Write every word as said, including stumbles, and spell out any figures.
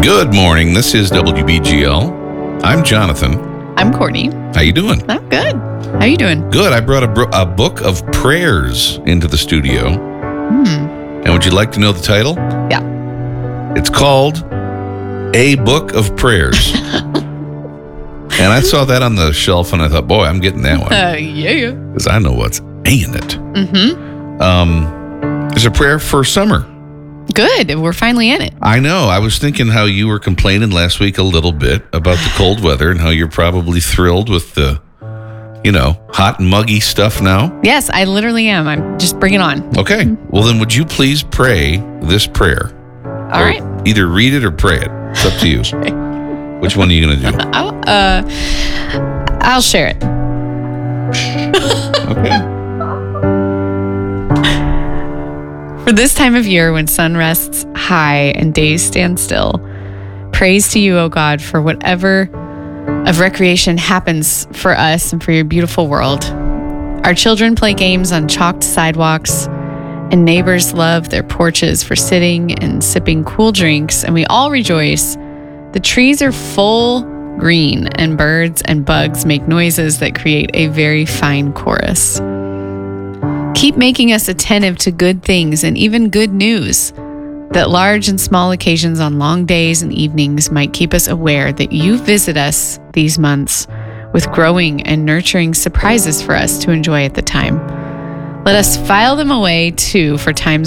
Good morning. This is W B G L. I'm Jonathan. I'm Courtney. How you doing? I'm good. How you doing? Good. I brought a, bro- a book of prayers into the studio. Hmm. And would you like to know the title? Yeah. It's called A Book of Prayers. And I saw that on the shelf and I thought, boy, I'm getting that one. Uh, yeah. Because I know what's in it. Mm-hmm. Um, there's a prayer for summer. Good. We're finally in it. I know. I was thinking how you were complaining last week a little bit about the cold weather and how you're probably thrilled with the, you know, hot and muggy stuff now. Yes, I literally am. I'm just bring it on. Okay. Well, then would you please pray this prayer? All right. Either read it or pray it. It's up to you. Okay. Which one are you going to do? I'll, uh, I'll share it. Okay. For this time of year when sun rests high and days stand still, praise to you, O God, for whatever of recreation happens for us and for your beautiful world. Our children play games on chalked sidewalks, and neighbors love their porches for sitting and sipping cool drinks, and we all rejoice. The trees are full green, and birds and bugs make noises that create a very fine chorus. Keep making us attentive to good things and even good news, that large and small occasions on long days and evenings might keep us aware that you visit us these months with growing and nurturing surprises for us to enjoy at the time. Let us file them away, too, for times